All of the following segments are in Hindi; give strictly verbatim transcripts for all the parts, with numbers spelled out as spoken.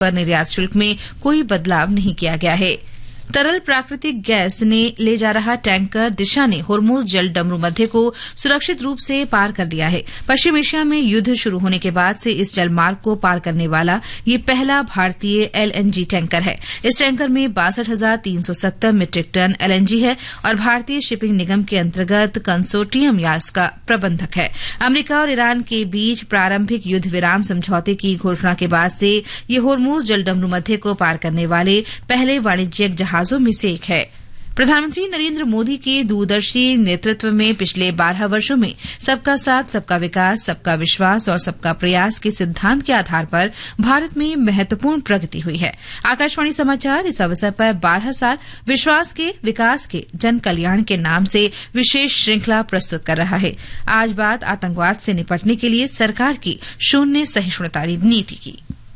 पर निर्यात शुल्क में कोई बदलाव नहीं किया गया है। तरल प्राकृतिक गैस ने ले जा रहा टैंकर दिशा ने होर्मुज जल डमरू मध्य को सुरक्षित रूप से पार कर लिया है। पश्चिम एशिया में युद्ध शुरू होने के बाद से इस जलमार्ग को पार करने वाला ये पहला भारतीय एलएनजी टैंकर है। इस टैंकर में बासठ हजार तीन सौ सत्तर मीट्रिक टन एलएनजी है और भारतीय शिपिंग निगम के अंतर्गत कंसोर्टियम या इसका प्रबंधक है। अमेरिका और ईरान के बीच प्रारंभिक युद्ध विराम समझौते की घोषणा के बाद से ये होर्मुज जल डमरू मध्य को पार करने वाले पहले वाणिज्यिक जहाजों में से एक है। प्रधानमंत्री नरेंद्र मोदी के दूरदर्शी नेतृत्व में पिछले बारह वर्षों में सबका साथ, सबका विकास, सबका विश्वास और सबका प्रयास के सिद्धांत के आधार पर भारत में महत्वपूर्ण प्रगति हुई है। आकाशवाणी समाचार इस अवसर पर बारह साल विश्वास के, विकास के, जन कल्याण के नाम से विशेष श्रृंखला प्रस्तुत कर रहा है। आज बात आतंकवाद से निपटने के लिए सरकार की शून्य सहिष्णुता नीति की।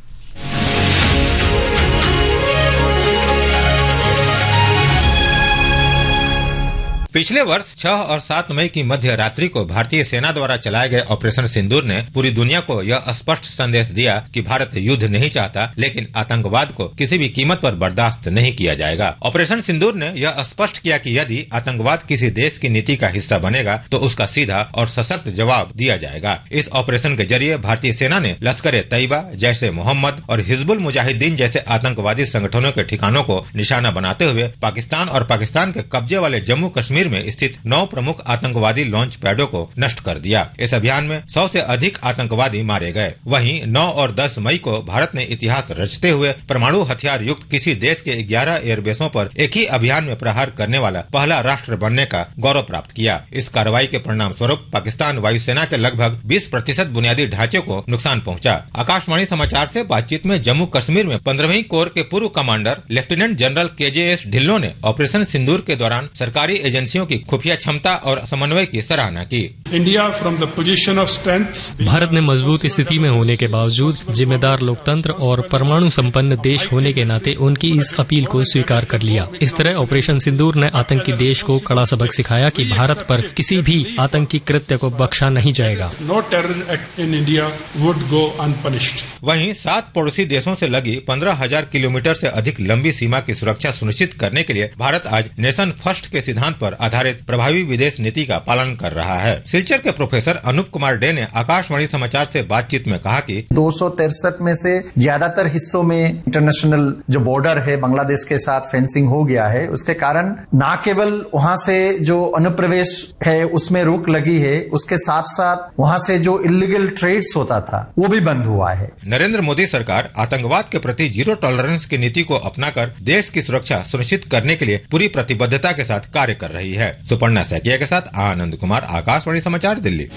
पिछले वर्ष छह और सात मई की मध्य रात्रि को भारतीय सेना द्वारा चलाए गए ऑपरेशन सिंदूर ने पूरी दुनिया को यह स्पष्ट संदेश दिया कि भारत युद्ध नहीं चाहता, लेकिन आतंकवाद को किसी भी कीमत पर बर्दाश्त नहीं किया जाएगा। ऑपरेशन सिंदूर ने यह स्पष्ट किया कि यदि आतंकवाद किसी देश की नीति का हिस्सा बनेगा तो उसका सीधा और सशक्त जवाब दिया जाएगा। इस ऑपरेशन के जरिए भारतीय सेना ने लश्कर ए तैयबा, जैश ए मोहम्मद और हिजबुल मुजाहिदीन जैसे आतंकवादी संगठनों के ठिकानों को निशाना बनाते हुए पाकिस्तान और पाकिस्तान के कब्जे वाले जम्मू कश्मीर में स्थित नौ प्रमुख आतंकवादी लॉन्च पैडों को नष्ट कर दिया। इस अभियान में सौ से अधिक आतंकवादी मारे गए। वहीं नौ और दस मई को भारत ने इतिहास रचते हुए परमाणु हथियार युक्त किसी देश के ग्यारह एयरबेसों पर एक ही अभियान में प्रहार करने वाला पहला राष्ट्र बनने का गौरव प्राप्त किया। इस कार्रवाई के परिणाम स्वरूप पाकिस्तान वायुसेना के लगभग बीस प्रतिशत बुनियादी ढांचे को नुकसान पहुंचा। आकाशवाणी समाचार से बातचीत में जम्मू कश्मीर में पंद्रहवीं कोर के पूर्व कमांडर लेफ्टिनेंट जनरल के जे एस ढिल्लों ने ऑपरेशन सिंदूर के दौरान सरकारी एजेंसियों की खुफिया क्षमता और समन्वय की सराहना की। India from the position of strength, Bharat ने मजबूत स्थिति में होने के बावजूद जिम्मेदार लोकतंत्र और परमाणु संपन्न देश होने के नाते उनकी इस अपील को स्वीकार कर लिया। इस तरह ऑपरेशन सिंदूर ने आतंकी देश को कड़ा सबक सिखाया कि भारत पर किसी भी आतंकी कृत्य को बख्शा नहीं जाएगा। No terror act in India would go अनपनिश्ड। वहीं सात पड़ोसी देशों से लगी पंद्रह हजार किलोमीटर से अधिक लंबी सीमा की सुरक्षा सुनिश्चित करने के लिए भारत आज नेशन फर्स्ट के सिद्धांत पर आधारित प्रभावी विदेश नीति का पालन कर रहा है। सिलचर के प्रोफेसर अनूप कुमार डे ने आकाशवाणी समाचार से बातचीत में कहा कि दो सौ तिरसठ में से ज्यादातर हिस्सों में इंटरनेशनल जो बॉर्डर है बांग्लादेश के साथ फेंसिंग हो गया है। उसके कारण न केवल वहां से जो अनुप्रवेश है उसमें रोक लगी है, उसके साथ साथ वहां से जो इलीगल ट्रेड्स होता था वो भी बंद हुआ है। नरेंद्र मोदी सरकार आतंकवाद के प्रति जीरो टॉलरेंस की नीति को अपनाकर देश की सुरक्षा सुनिश्चित करने के लिए पूरी प्रतिबद्धता के साथ कार्य कर रही है। सुपर्णा सैकिया के साथ आनंद कुमार, आकाशवाणी समाचार, दिल्ली।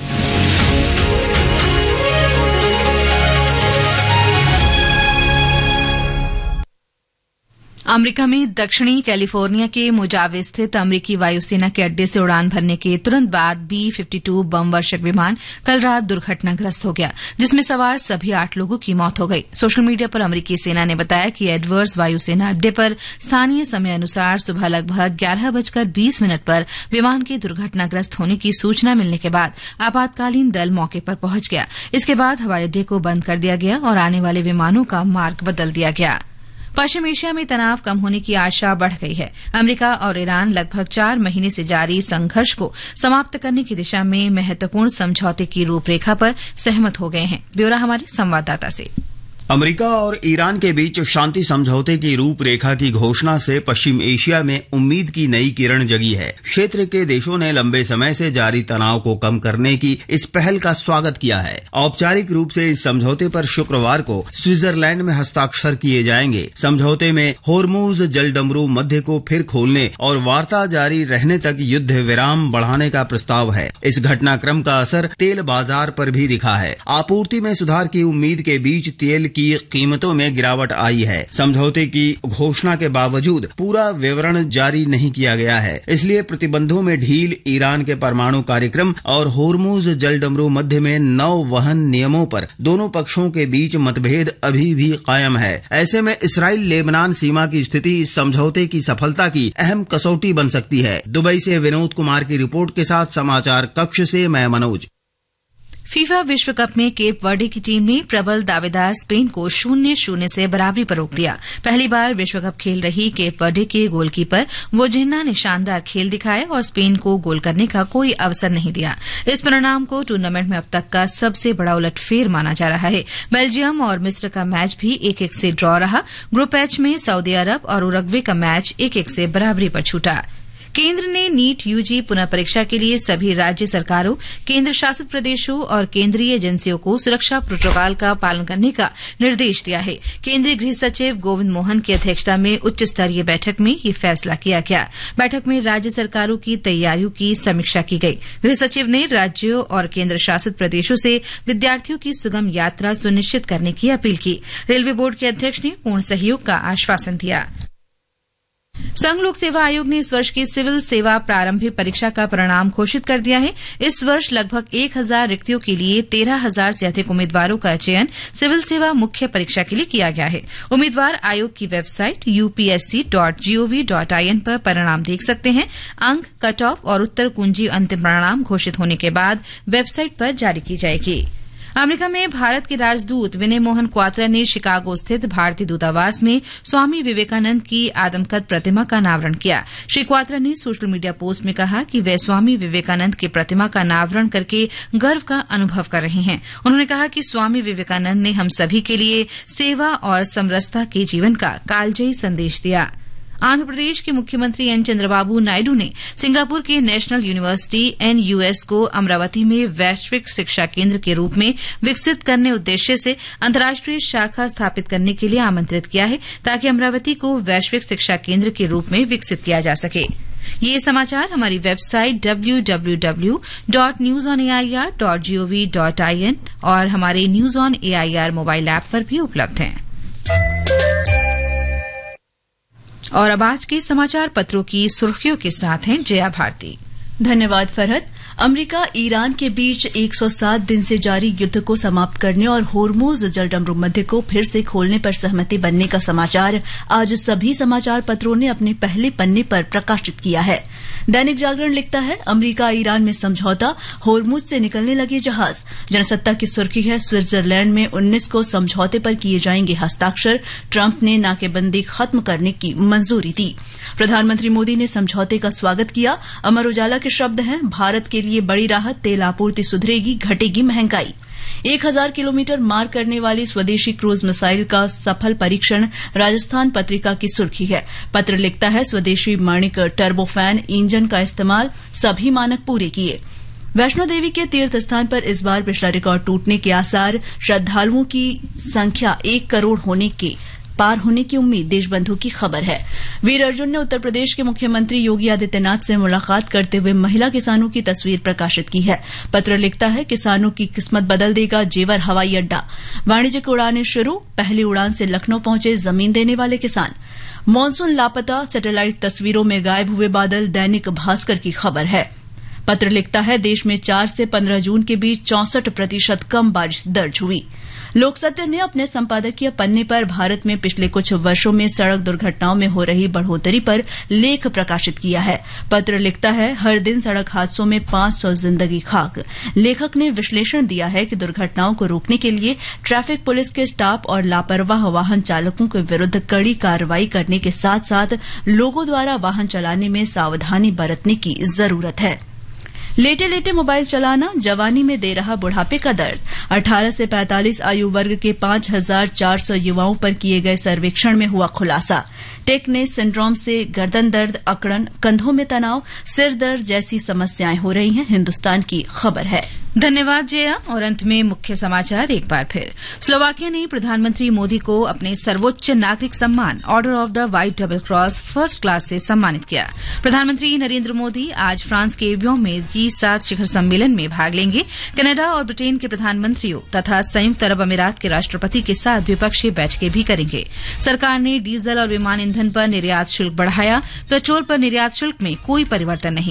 अमेरिका में दक्षिणी कैलिफोर्निया के मोजावे स्थित अमेरिकी वायुसेना के अड्डे से उड़ान भरने के तुरंत बाद बी फिफ्टी टू बम वर्षक विमान कल रात दुर्घटनाग्रस्त हो गया, जिसमें सवार सभी आठ लोगों की मौत हो गई। सोशल मीडिया पर अमेरिकी सेना ने बताया कि एडवर्ड्स वायुसेना अड्डे पर स्थानीय समय अनुसार सुबह लगभग ग्यारह बजकर बीस मिनट पर विमान के दुर्घटनाग्रस्त होने की सूचना मिलने के बाद आपातकालीन दल मौके पर पहुंच गया। इसके बाद हवाई अड्डे को बंद कर दिया गया और आने वाले विमानों का मार्ग बदल दिया गया। पश्चिम एशिया में तनाव कम होने की आशा बढ़ गई है। अमेरिका और ईरान लगभग चार महीने से जारी संघर्ष को समाप्त करने की दिशा में महत्वपूर्ण समझौते की रूपरेखा पर सहमत हो गए हैं। ब्यौरा हमारे संवाददाता से। अमेरिका और ईरान के बीच शांति समझौते की रूपरेखा की घोषणा से पश्चिम एशिया में उम्मीद की नई किरण जगी है। क्षेत्र के देशों ने लंबे समय से जारी तनाव को कम करने की इस पहल का स्वागत किया है। औपचारिक रूप से इस समझौते पर शुक्रवार को स्विट्जरलैंड में हस्ताक्षर किए जाएंगे। समझौते में होर्मुज जलडमरू मध्य को फिर खोलने और वार्ता जारी रहने तक युद्ध विराम बढ़ाने का प्रस्ताव है। इस घटनाक्रम का असर तेल बाजार पर भी दिखा है। आपूर्ति में सुधार की उम्मीद के बीच तेल की कीमतों में गिरावट आई है। समझौते की घोषणा के बावजूद पूरा विवरण जारी नहीं किया गया है, इसलिए प्रतिबंधों में ढील, ईरान के परमाणु कार्यक्रम और होर्मुज जलडमरू मध्य में नौ वहन नियमों पर दोनों पक्षों के बीच मतभेद अभी भी कायम है। ऐसे में इसराइल लेबनान सीमा की स्थिति इस समझौते की सफलता की अहम कसौटी बन सकती है। दुबई से विनोद कुमार की रिपोर्ट के साथ समाचार कक्ष से मैं मनोज। फीफा विश्व कप में केप वर्डे की टीम ने प्रबल दावेदार स्पेन को शून्य शून्य से बराबरी पर रोक दिया। पहली बार विश्व कप खेल रही केप वर्डे के गोलकीपर वोजिन्हा ने शानदार खेल दिखाया और स्पेन को गोल करने का कोई अवसर नहीं दिया। इस परिणाम को टूर्नामेंट में अब तक का सबसे बड़ा उलटफेर माना जा रहा है। बेल्जियम और मिस्र का मैच भी एक एक से ड्रॉ रहा। ग्रुप एच में सऊदी अरब और उरुग्वे का मैच एक एक से बराबरी पर छूटा। केंद्र ने नीट यूजी पुनः परीक्षा के लिए सभी राज्य सरकारों, केंद्र शासित प्रदेशों और केंद्रीय एजेंसियों को सुरक्षा प्रोटोकॉल का पालन करने का निर्देश दिया है। केंद्रीय गृह सचिव गोविंद मोहन की अध्यक्षता में उच्च स्तरीय बैठक में यह फैसला किया गया। बैठक में राज्य सरकारों की तैयारियों की समीक्षा की गई। गृह सचिव ने राज्यों और केंद्र शासित प्रदेशों से विद्यार्थियों की सुगम यात्रा सुनिश्चित करने की अपील की। रेलवे बोर्ड के अध्यक्ष ने पूर्ण सहयोग का आश्वासन दिया। संघ लोक सेवा आयोग ने इस वर्ष की सिविल सेवा प्रारंभिक परीक्षा का परिणाम घोषित कर दिया है। इस वर्ष लगभग एक हजार रिक्तियों के लिए तेरह हजार से अधिक उम्मीदवारों का चयन सिविल सेवा मुख्य परीक्षा के लिए किया गया है। उम्मीदवार आयोग की website UPSC dot gov dot IN पर परिणाम देख सकते हैं। अंक, कट ऑफ और उत्तर कुंजी अंतिम परिणाम घोषित होने के बाद वेबसाइट पर जारी की जाएगी। अमेरिका में भारत के राजदूत विनय मोहन क्वात्रा ने शिकागो स्थित भारतीय दूतावास में स्वामी विवेकानंद की आदमकद प्रतिमा का अनावरण किया। श्री क्वात्रा ने सोशल मीडिया पोस्ट में कहा कि वे स्वामी विवेकानंद की प्रतिमा का अनावरण करके गर्व का अनुभव कर रहे हैं। उन्होंने कहा कि स्वामी विवेकानंद ने हम सभी के लिए सेवा और समरसता के जीवन का कालजयी संदेश दिया। आंध्र प्रदेश के मुख्यमंत्री एन चंद्रबाबू नायडू ने सिंगापुर के नेशनल यूनिवर्सिटी एनयूएस को अमरावती में वैश्विक शिक्षा केंद्र के रूप में विकसित करने उद्देश्य से अंतर्राष्ट्रीय शाखा स्थापित करने के लिए आमंत्रित किया है, ताकि अमरावती को वैश्विक शिक्षा केंद्र के रूप में विकसित किया जा सके। ये समाचार हमारी website W W W dot news on AIR dot gov dot IN और हमारे news on AIR mobile app पर भी उपलब्ध हैं। और अब आज के समाचार पत्रों की सुर्खियों के साथ हैं जया भारती। धन्यवाद फरहत। अमेरिका ईरान के बीच एक सौ सात दिन से जारी युद्ध को समाप्त करने और होर्मुज जलडमरू मध्य को फिर से खोलने पर सहमति बनने का समाचार आज सभी समाचार पत्रों ने अपने पहले पन्ने पर प्रकाशित किया है। दैनिक जागरण लिखता है, अमेरिका ईरान में समझौता, होर्मुज से निकलने लगे जहाज। जनसत्ता की सुर्खी है, स्विट्जरलैंड में उन्नीस को समझौते पर किए जाएंगे हस्ताक्षर। ट्रंप ने नाकेबंदी खत्म करने की मंजूरी दी। प्रधानमंत्री मोदी ने समझौते का स्वागत किया। अमर उजाला के शब्द हैं, भारत के लिए बड़ी राहत, तेल आपूर्ति सुधरेगी, घटेगी महंगाई। एक हजार किलोमीटर मार करने वाली स्वदेशी क्रूज मिसाइल का सफल परीक्षण, राजस्थान पत्रिका की सुर्खी है। पत्र लिखता है, स्वदेशी माणिक टर्बोफैन इंजन का इस्तेमाल, सभी मानक पूरे किए। वैष्णो देवी के तीर्थ स्थान पर इस बार पिछला रिकॉर्ड टूटने के आसार, श्रद्धालुओं की संख्या एक करोड़ होने के पार होने की उम्मीद, देशबंधु की खबर है। वीर अर्जुन ने उत्तर प्रदेश के मुख्यमंत्री योगी आदित्यनाथ से मुलाकात करते हुए महिला किसानों की तस्वीर प्रकाशित की है। पत्र लिखता है, किसानों की किस्मत बदल देगा जेवर हवाई अड्डा। वाणिज्यिक उड़ानें शुरू, पहली उड़ान से लखनऊ पहुंचे जमीन देने वाले किसान। मानसून लापता, सैटेलाइट तस्वीरों में गायब हुए बादल, दैनिक भास्कर की खबर है। पत्र लिखता है, देश में चार से पंद्रह जून के बीच चौसठ प्रतिशत कम बारिश दर्ज हुई। लोकसत्य ने अपने संपादकीय पन्ने पर भारत में पिछले कुछ वर्षों में सड़क दुर्घटनाओं में हो रही बढ़ोतरी पर लेख प्रकाशित किया है। पत्र लिखता है, हर दिन सड़क हादसों में पांच सौ जिंदगी खाक। लेखक ने विश्लेषण दिया है कि दुर्घटनाओं को रोकने के लिए ट्रैफिक पुलिस के स्टाफ और लापरवाह वाहन चालकों के विरुद्ध कड़ी कार्रवाई करने के साथ साथ लोगों द्वारा वाहन चलाने में सावधानी बरतने की जरूरत है। लेटे लेटे मोबाइल चलाना जवानी में दे रहा बुढ़ापे का दर्द। अठारह से पैंतालीस आयु वर्ग के पांच हजार चार सौ युवाओं पर किए गए सर्वेक्षण में हुआ खुलासा। टेकने सिंड्रोम से गर्दन दर्द, अकड़न, कंधों में तनाव, सिर दर्द जैसी समस्याएं हो रही हैं, हिंदुस्तान की खबर है। धन्यवाद जया। और अंत में मुख्य समाचार एक बार फिर। स्लोवाकिया ने प्रधानमंत्री मोदी को अपने सर्वोच्च नागरिक सम्मान order of the white double cross first class से सम्मानित किया। प्रधानमंत्री नरेंद्र मोदी आज फ्रांस के एवियन में जी सात शिखर सम्मेलन में भाग लेंगे। कनाडा और ब्रिटेन के प्रधानमंत्रियों तथा संयुक्त अरब अमीरात के राष्ट्रपति के साथ द्विपक्षीय बैठकें भी करेंगे। सरकार ने डीजल और विमान ईंधन पर निर्यात शुल्क बढ़ाया। पेट्रोल पर निर्यात शुल्क में कोई परिवर्तन नहीं।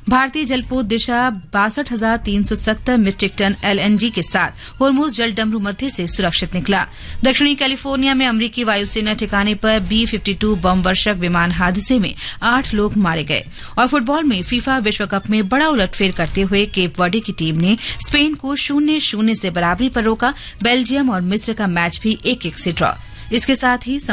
भारतीय जलपोत दिशा बासठ हजार तीन सौ सत्तर मीट्रिक टन एलएनजी के साथ होर्मुज जल डमरू मध्य से सुरक्षित निकला। दक्षिणी कैलिफोर्निया में अमरीकी वायुसेना ठिकाने पर बी फिफ्टी टू बम वर्षक विमान हादसे में आठ लोग मारे गए। और फुटबॉल में फीफा विश्व कप में बड़ा उलटफेर करते हुए केप वर्डे की टीम ने स्पेन को शून्य शून्य से बराबरी पर रोका। बेल्जियम और मिस्र का मैच भी एक एक से ड्रॉ। इसके साथ ही